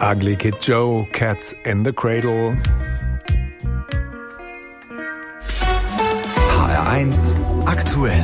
Ugly Kid Joe, Cats in the Cradle. HR1 aktuell.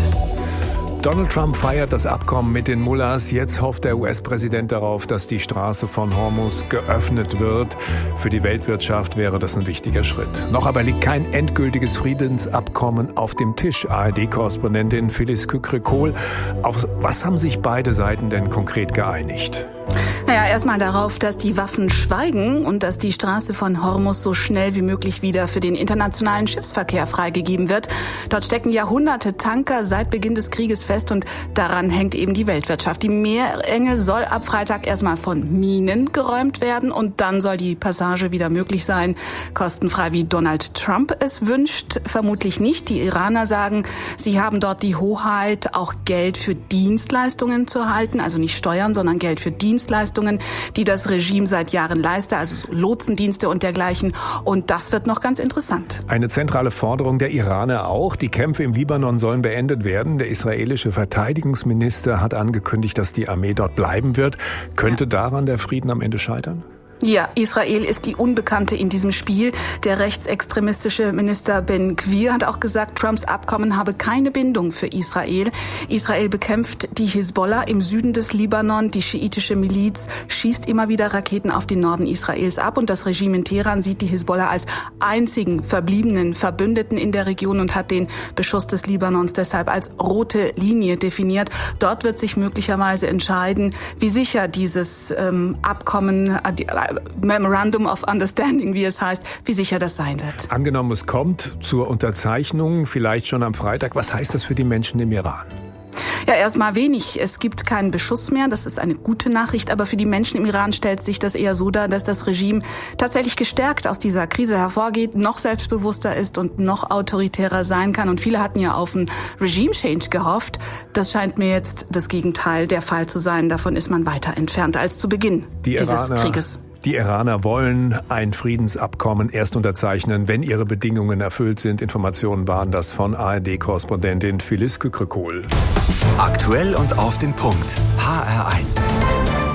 Donald Trump feiert das Abkommen mit den Mullahs. Jetzt hofft der US-Präsident darauf, dass die Straße von Hormuz geöffnet wird. Für die Weltwirtschaft wäre das ein wichtiger Schritt. Noch aber liegt kein endgültiges Friedensabkommen auf dem Tisch. ARD-Korrespondentin Phyllis Kükrek-Kohl. Auf was haben sich beide Seiten denn konkret geeinigt? Naja, erstmal darauf, dass die Waffen schweigen und dass die Straße von Hormuz so schnell wie möglich wieder für den internationalen Schiffsverkehr freigegeben wird. Dort stecken Jahrhunderte Tanker seit Beginn des Krieges fest und daran hängt eben die Weltwirtschaft. Die Meerenge soll ab Freitag erstmal von Minen geräumt werden und dann soll die Passage wieder möglich sein, kostenfrei wie Donald Trump es wünscht. Vermutlich nicht. Die Iraner sagen, sie haben dort die Hoheit, auch Geld für Dienstleistungen zu erhalten, also nicht Steuern, sondern Geld für Dienstleistungen, die das Regime seit Jahren leistet, also Lotsendienste und dergleichen. Und das wird noch ganz interessant. Eine zentrale Forderung der Iraner auch. Die Kämpfe im Libanon sollen beendet werden. Der israelische Verteidigungsminister hat angekündigt, dass die Armee dort bleiben wird. Könnte daran der Frieden am Ende scheitern? Ja, Israel ist die Unbekannte in diesem Spiel. Der rechtsextremistische Minister Ben Gvir hat auch gesagt, Trumps Abkommen habe keine Bindung für Israel. Israel bekämpft die Hisbollah im Süden des Libanon. Die schiitische Miliz schießt immer wieder Raketen auf den Norden Israels ab. Und das Regime in Teheran sieht die Hisbollah als einzigen verbliebenen Verbündeten in der Region und hat den Beschuss des Libanons deshalb als rote Linie definiert. Dort wird sich möglicherweise entscheiden, wie sicher dieses Abkommen, Memorandum of Understanding, wie es heißt, wie sicher das sein wird. Angenommen, es kommt zur Unterzeichnung, vielleicht schon am Freitag. Was heißt das für die Menschen im Iran? Ja, erstmal wenig. Es gibt keinen Beschuss mehr. Das ist eine gute Nachricht. Aber für die Menschen im Iran stellt sich das eher so dar, dass das Regime tatsächlich gestärkt aus dieser Krise hervorgeht, noch selbstbewusster ist und noch autoritärer sein kann. Und viele hatten ja auf einen Regime-Change gehofft. Das scheint mir jetzt das Gegenteil der Fall zu sein. Davon ist man weiter entfernt als zu Beginn dieses Krieges. Die Iraner wollen ein Friedensabkommen erst unterzeichnen, wenn ihre Bedingungen erfüllt sind. Informationen waren das von ARD-Korrespondentin Phyllis Kükrek-Kohl. Aktuell und auf den Punkt. HR1.